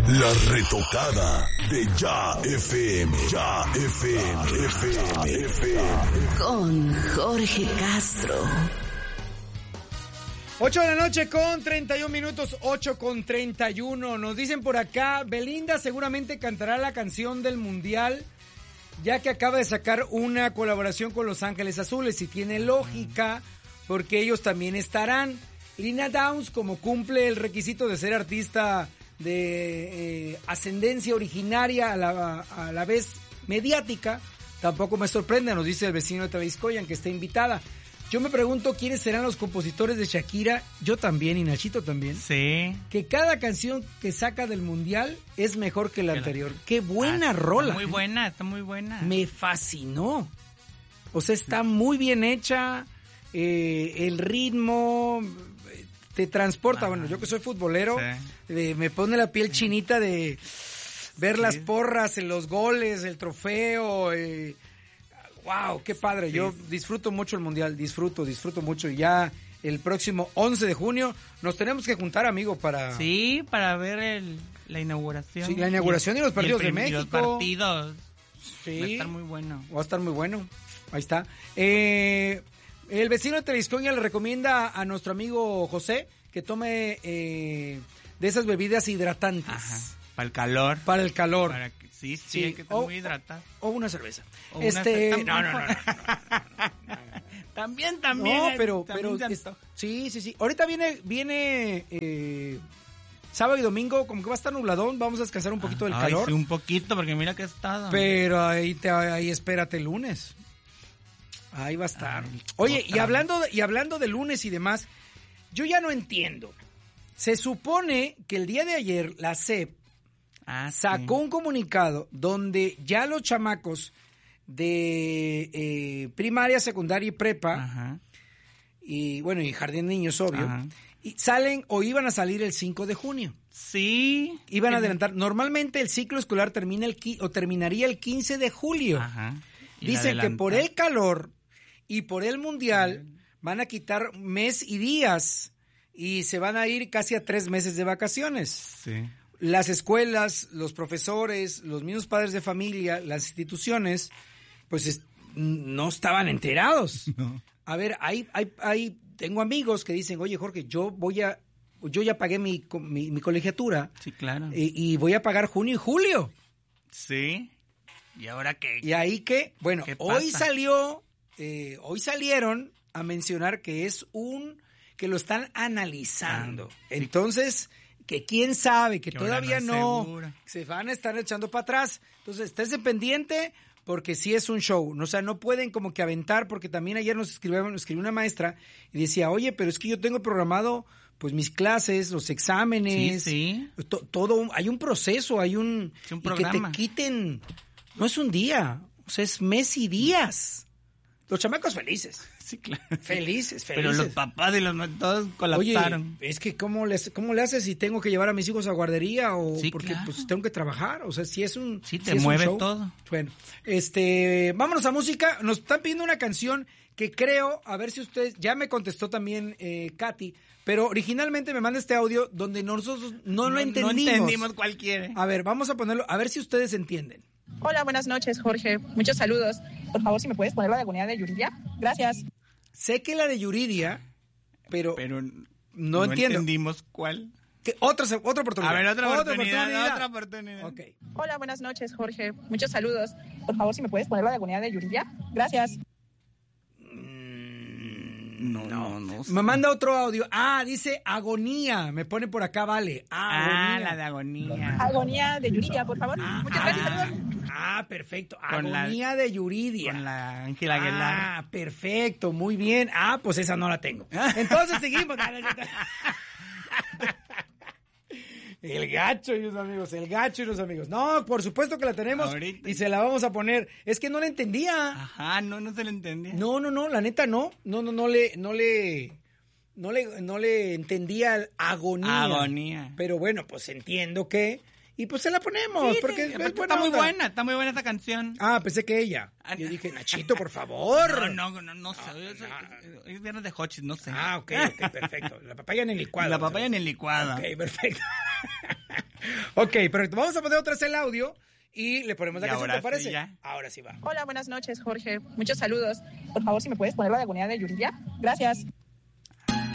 La retocada de Ya FM. Ya FM. Con Jorge Castro. 8 de la noche con 31 minutos, 8 con 31. Nos dicen por acá, Belinda seguramente cantará la canción del Mundial, ya que acaba de sacar una colaboración con Los Ángeles Azules y tiene lógica, porque ellos también estarán. Lina Downs, como cumple el requisito de ser artista de ascendencia originaria a la vez mediática, tampoco me sorprende, nos dice el vecino de Tabascoyan que está invitada. Yo me pregunto quiénes serán los compositores de Shakira, yo también y Nachito también. Sí. Que cada canción que saca del Mundial es mejor que la anterior. ¡Qué buena rola! Está muy buena. Me fascinó. O sea, está muy bien hecha, el ritmo te transporta. Bueno, yo que soy futbolero, sí, me pone la piel chinita de ver las porras en los goles, el trofeo. ¡Wow! ¡Qué padre! Sí. Yo disfruto mucho el Mundial, disfruto mucho. Y ya el próximo 11 de junio nos tenemos que juntar, amigo, para... Sí, para ver la inauguración. Sí, la inauguración y los partidos de México. Los partidos. Sí. Va a estar muy bueno. Va a estar muy bueno. Ahí está. El vecino de Tabascoyan le recomienda a nuestro amigo José que tome de esas bebidas hidratantes. Ajá. Para el calor. Para el calor. Sí, hay que estar muy hidratado. O una cerveza. No. También. No, pero sí. Ahorita viene sábado y domingo, como que va a estar nubladón, vamos a descansar un poquito del calor. Sí, un poquito, porque mira que ha estado. Pero ahí espérate el lunes. Ahí va a estar. Oye, y hablando de lunes y demás, yo ya no entiendo. Se supone que el día de ayer la SEP sacó un comunicado donde ya los chamacos de primaria, secundaria y prepa, y bueno, y jardín de niños, obvio, y salen o iban a salir el 5 de junio. Sí. Iban a adelantar. Normalmente el ciclo escolar terminaría el 15 de julio. Dicen que por el calor y por el Mundial van a quitar mes y días y se van a ir casi a 3 meses de vacaciones. Sí. Las escuelas, los profesores, los mismos padres de familia, las instituciones, pues no estaban enterados. No. A ver, tengo amigos que dicen, oye Jorge, yo ya pagué mi colegiatura. Sí, claro. Y voy a pagar junio y julio. Sí. ¿Y ahora qué? Y ahí que, bueno, ¿Qué hoy pasa? hoy salieron a mencionar que que lo están analizando. Entonces, que quién sabe, que todavía no, se van a estar echando para atrás. Entonces, estés pendiente porque sí es un show. O sea, no pueden como que aventar, porque también ayer nos escribió una maestra y decía, oye, pero es que yo tengo programado pues mis clases, los exámenes, todo, hay un proceso, hay un programa. Y que te quiten, no es un día, o sea, es mes y días. Los chamacos felices. Sí, claro. Felices. Pero los papás y todos colapsaron. Oye, es que ¿cómo le haces si tengo que llevar a mis hijos a guardería o porque claro, pues tengo que trabajar? O sea, si es un te mueve todo. Bueno, vámonos a música. Nos están pidiendo una canción que creo, a ver si ustedes, ya me contestó también Katy, pero originalmente me manda este audio donde nosotros no lo entendimos. No entendimos cuál quiere. A ver, vamos a ponerlo, a ver si ustedes entienden. Hola, buenas noches, Jorge. Muchos saludos. Por favor, si me puedes poner la de Agonía de Yuridia. Gracias. Sé que la de Yuridia, pero no entiendo. Entendimos cuál. Otra oportunidad. A ver, otra oportunidad. Okay. Hola, buenas noches, Jorge. Muchos saludos. Por favor, si me puedes poner la de Agonía de Yuridia. Gracias. No. Me manda otro audio. Dice Agonía. Me pone por acá, vale. Agonía. La de Agonía. Agonía de Yuridia, por favor. Muchas gracias, saludos. Perfecto. Agonía de Yuridia. Con la Ángela Aguilar. Perfecto, muy bien. Pues esa no la tengo. Entonces seguimos. El gacho y los amigos. No, por supuesto que la tenemos ahorita. Y se la vamos a poner. Es que no la entendía. No se la entendía. No, la neta no. No le entendía agonía. Pero bueno, pues entiendo que... Y pues se la ponemos, porque es buena está muy buena, está muy buena esta canción. Pensé que ella. Yo dije, Nachito, por favor. No sé. Es viernes de Hochis, no sé. Ok, perfecto. La papaya en el licuado. Ok, perfecto. Ok, perfecto. Vamos a poner otra vez el audio y le ponemos la Y canción, ahora ¿te parece? sí, ya. Ahora sí va. Hola, buenas noches, Jorge. Muchos saludos. Por favor, si me puedes poner la diagonal de Yuridia. Gracias.